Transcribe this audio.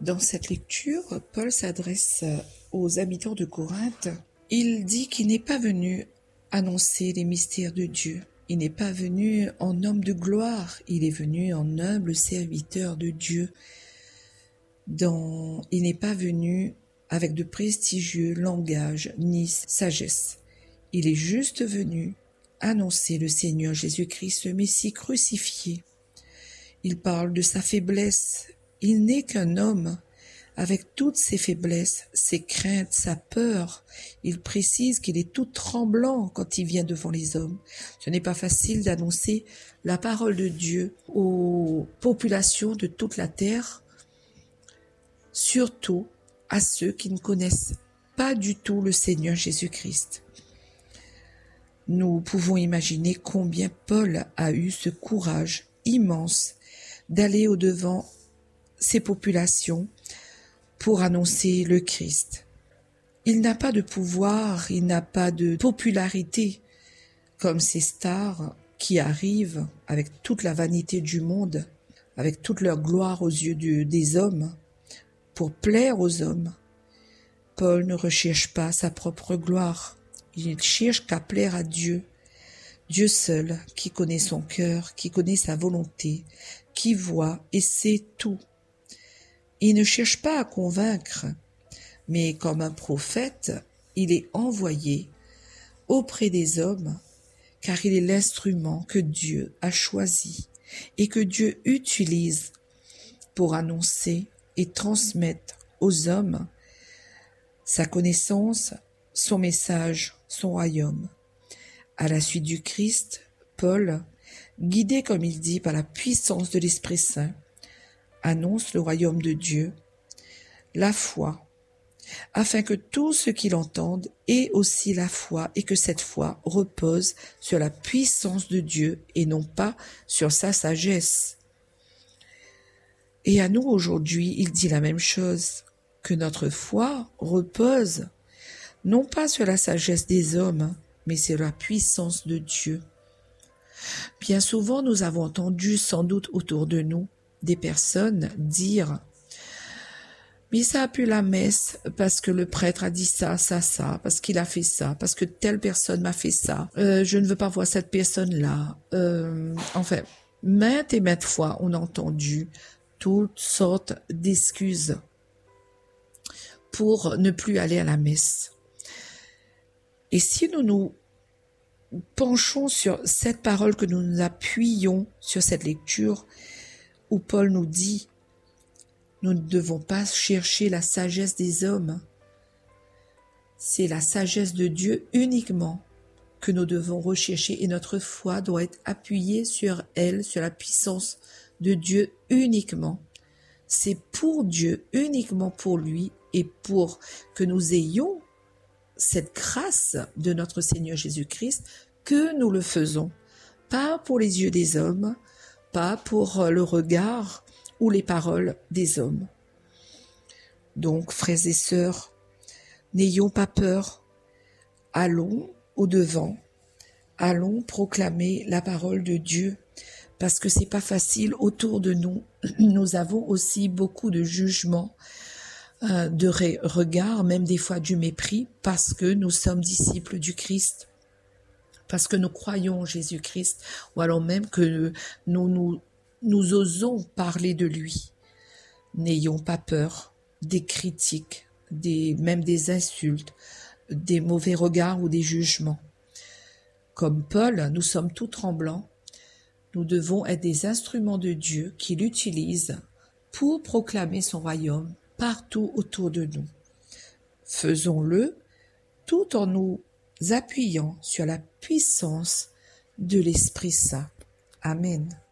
Dans cette lecture, Paul s'adresse aux habitants de Corinthe. Il dit qu'il n'est pas venu annoncer les mystères de Dieu. Il n'est pas venu en homme de gloire, il est venu en humble serviteur de Dieu. Il n'est pas venu avec de prestigieux langage ni sagesse. Il est juste venu annoncer le Seigneur Jésus-Christ, le Messie crucifié. Il parle de sa faiblesse. Il n'est qu'un homme avec toutes ses faiblesses, ses craintes, sa peur. Il précise qu'il est tout tremblant quand il vient devant les hommes. Ce n'est pas facile d'annoncer la parole de Dieu aux populations de toute la terre, surtout à ceux qui ne connaissent pas du tout le Seigneur Jésus-Christ. Nous pouvons imaginer combien Paul a eu ce courage immense d'aller au-devant ces populations pour annoncer le Christ. Il n'a pas de pouvoir, il n'a pas de popularité comme ces stars qui arrivent avec toute la vanité du monde, avec toute leur gloire aux yeux des hommes, pour plaire aux hommes. Paul ne recherche pas sa propre gloire, il cherche qu'à plaire à Dieu. Dieu seul, qui connaît son cœur, qui connaît sa volonté, qui voit et sait tout. Il ne cherche pas à convaincre, mais comme un prophète, il est envoyé auprès des hommes, car il est l'instrument que Dieu a choisi et que Dieu utilise pour annoncer et transmettre aux hommes sa connaissance, son message, son royaume. À la suite du Christ, Paul, guidé comme il dit par la puissance de l'Esprit Saint, annonce le royaume de Dieu, la foi, afin que tous ceux qui l'entendent aient aussi la foi et que cette foi repose sur la puissance de Dieu et non pas sur sa sagesse. Et à nous aujourd'hui, il dit la même chose, que notre foi repose non pas sur la sagesse des hommes, mais sur la puissance de Dieu. Bien souvent, nous avons entendu sans doute autour de nous des personnes dire « Mais ça a pu la messe parce que le prêtre a dit ça, parce qu'il a fait ça, parce que telle personne m'a fait ça. Je ne veux pas voir cette personne-là. » Enfin, maintes et maintes fois, on a entendu toutes sortes d'excuses pour ne plus aller à la messe. Et si nous nous penchons sur cette parole, que nous nous appuyons sur cette lecture où Paul nous dit « Nous ne devons pas chercher la sagesse des hommes, c'est la sagesse de Dieu uniquement que nous devons rechercher et notre foi doit être appuyée sur elle, sur la puissance de Dieu uniquement. C'est pour Dieu, uniquement pour lui et pour que nous ayons cette grâce de notre Seigneur Jésus-Christ que nous le faisons, pas pour les yeux des hommes, pas pour le regard ou les paroles des hommes. Donc, frères et sœurs, n'ayons pas peur, allons au-devant, allons proclamer la parole de Dieu, parce que c'est pas facile autour de nous. Nous avons aussi beaucoup de jugements, de regard, même des fois du mépris, parce que nous sommes disciples du Christ, parce que nous croyons en Jésus-Christ, ou alors même que nous osons parler de lui. N'ayons pas peur des critiques, même des insultes, des mauvais regards ou des jugements. Comme Paul, nous sommes tout tremblants. Nous devons être des instruments de Dieu qu'il utilise pour proclamer son royaume partout autour de nous. Faisons-le tout en nous appuyant sur la puissance de l'Esprit Saint. Amen.